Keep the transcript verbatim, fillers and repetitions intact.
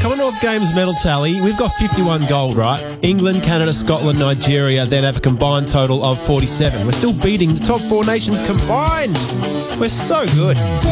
Commonwealth Games medal tally, we've got fifty-one gold, right? England, Canada, Scotland, Nigeria then have a combined total of forty-seven. We're still beating the top four nations combined. We're so good.